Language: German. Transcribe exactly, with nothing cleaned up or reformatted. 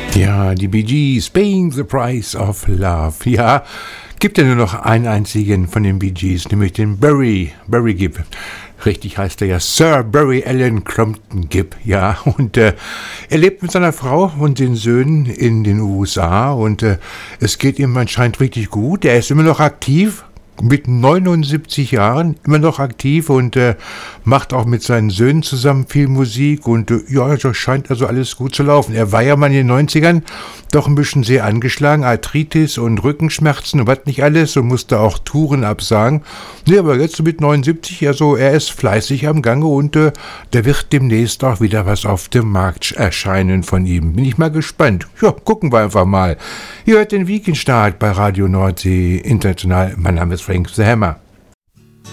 Ja, die Bee Gees, Paying the Price of Love. Ja, gibt ja nur noch einen einzigen von den Bee Gees, nämlich den Barry, Barry Gibb. Richtig heißt er ja Sir Barry Allen Crompton Gibb, ja. Und äh, er lebt mit seiner Frau und den Söhnen in den U S A und äh, es geht ihm anscheinend richtig gut. Er ist immer noch aktiv. Mit neunundsiebzig Jahren immer noch aktiv und äh, macht auch mit seinen Söhnen zusammen viel Musik und äh, ja, das scheint also alles gut zu laufen. Er war ja mal in den neunzigern doch ein bisschen sehr angeschlagen, Arthritis und Rückenschmerzen und was nicht alles und musste auch Touren absagen. Nee, aber jetzt mit neunundsiebzig, also er ist fleißig am Gange und äh, da wird demnächst auch wieder was auf dem Markt erscheinen von ihm. Bin ich mal gespannt. Ja, gucken wir einfach mal. Ihr hört den Weekendstart bei Radio Nordsee International. Mein Name ist Frank the Hammer.